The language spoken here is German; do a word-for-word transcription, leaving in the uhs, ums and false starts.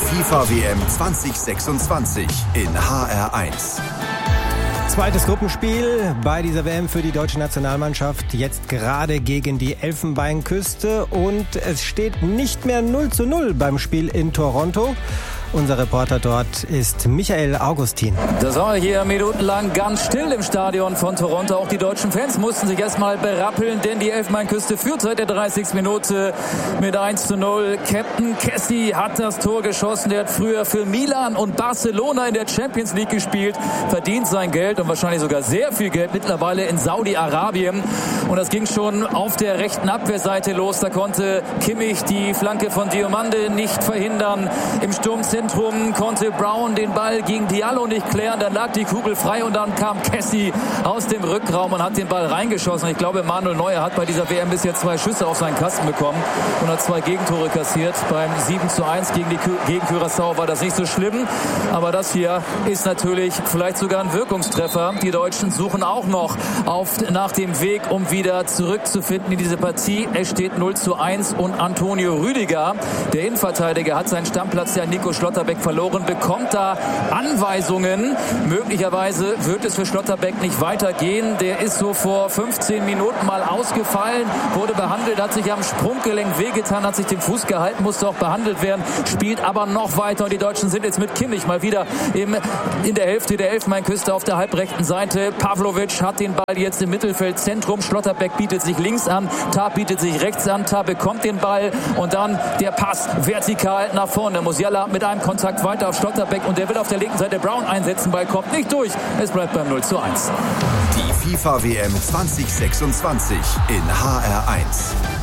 FIFA-W M zwanzig sechsundzwanzig in H R eins. Zweites Gruppenspiel bei dieser W M für die deutsche Nationalmannschaft. Jetzt gerade gegen die Elfenbeinküste. Und es steht nicht mehr null zu null beim Spiel in Toronto. Unser Reporter dort ist Michael Augustin. Das war hier minutenlang ganz still im Stadion von Toronto. Auch die deutschen Fans mussten sich erstmal berappeln, denn die Elfenbeinküste führt seit der dreißigsten Minute mit eins zu null. Captain Kessie hat das Tor geschossen. Der hat früher für Milan und Barcelona in der Champions League gespielt, verdient sein Geld und wahrscheinlich sogar sehr viel Geld mittlerweile in Saudi-Arabien. Und das ging schon auf der rechten Abwehrseite los. Da konnte Kimmich die Flanke von Diomande nicht verhindern. Im Sturmzentrum konnte Brown den Ball gegen Diallo nicht klären. Dann lag die Kugel frei und dann kam Kessie aus dem Rückraum und hat den Ball reingeschossen. Ich glaube, Manuel Neuer hat bei dieser W M bisher zwei Schüsse auf seinen Kasten bekommen und hat zwei Gegentore kassiert. Beim sieben zu eins gegen die gegen Curaçao war das nicht so schlimm. Aber das hier ist natürlich vielleicht sogar ein Wirkungstreffer. Die Deutschen suchen auch noch auf, nach dem Weg, um wieder zurückzufinden in diese Partie. Es steht null zu eins und Antonio Rüdiger, der Innenverteidiger, hat seinen Stammplatz, der Nico Schlotterbeck, verloren, bekommt da Anweisungen. Möglicherweise wird es für Schlotterbeck nicht weitergehen. Der ist so vor fünfzehn Minuten mal ausgefallen, wurde behandelt, hat sich am Sprunggelenk wehgetan, hat sich den Fuß gehalten, musste auch behandelt werden, spielt aber noch weiter und die Deutschen sind jetzt mit Kimmich mal wieder im, in der Hälfte der Elfenbeinküste auf der halbrechten Seite. Pavlovic hat den Ball jetzt im Mittelfeldzentrum. Schlotterbeck bietet sich links an, Tah bietet sich rechts an, Tah bekommt den Ball und dann der Pass vertikal nach vorne. Musiala mit einem Kontakt weiter auf Schlotterbeck und der will auf der linken Seite Brown einsetzen. Ball kommt nicht durch. Es bleibt beim null zu eins. Die FIFA-W M zwanzig sechsundzwanzig in H R eins.